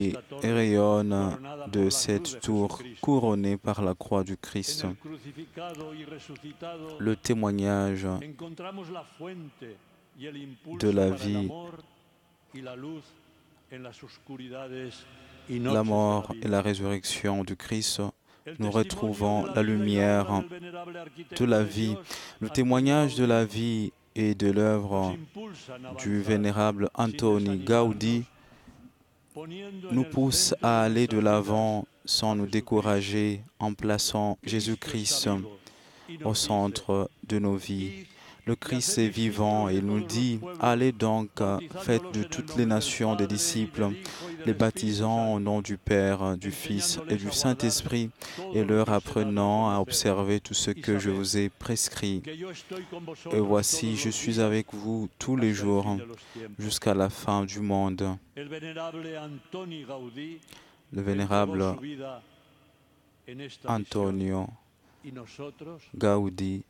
et rayonne de cette tour couronnée par la croix du Christ. Le témoignage de la vie, la mort et la résurrection du Christ, nous retrouvons la lumière de la vie. Le témoignage de la vie et de l'œuvre du vénérable Antoni Gaudí nous pousse à aller de l'avant sans nous décourager en plaçant Jésus-Christ au centre de nos vies. Le Christ est vivant et il nous dit « Allez donc, faites de toutes les nations des disciples, les baptisant au nom du Père, du Fils et du Saint-Esprit, et leur apprenant à observer tout ce que je vous ai prescrit. Et voici, je suis avec vous tous les jours jusqu'à la fin du monde. » Le vénérable Antonio Gaudí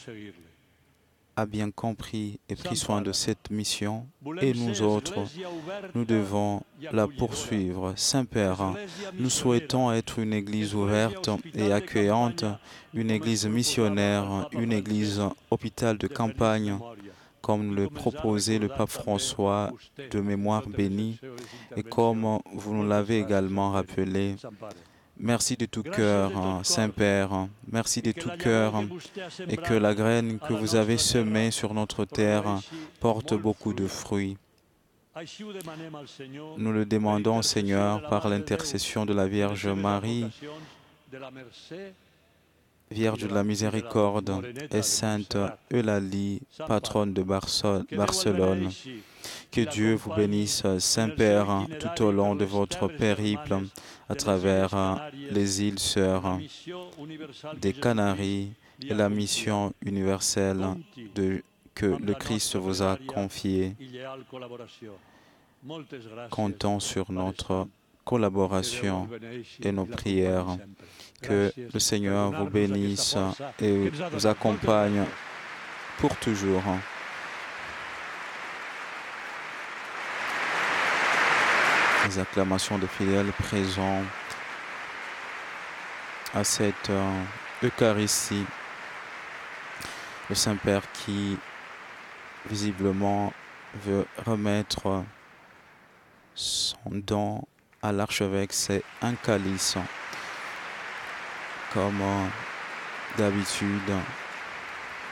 a bien compris et pris soin de cette mission, et nous autres, nous devons la poursuivre. Saint-Père, nous souhaitons être une Église ouverte et accueillante, une Église missionnaire, une Église hôpital de campagne, comme nous le proposait le pape François de mémoire bénie, et comme vous nous l'avez également rappelé. Merci de tout cœur, Saint-Père, merci de tout cœur, et que la graine que vous avez semée sur notre terre porte beaucoup de fruits. Nous le demandons, Seigneur, par l'intercession de la Vierge Marie, Vierge de la Miséricorde et Sainte Eulalie, patronne de Barcelone. Que Dieu vous bénisse, Saint-Père, tout au long de votre périple à travers les îles Sœurs des Canaries et la mission universelle que le Christ vous a confiée. Comptons sur notre collaboration et nos prières. Que le Seigneur vous bénisse et vous accompagne pour toujours. Les acclamations des fidèles présents à cette Eucharistie. Le Saint-Père qui visiblement veut remettre son don à l'archevêque, c'est un calice. Comme d'habitude,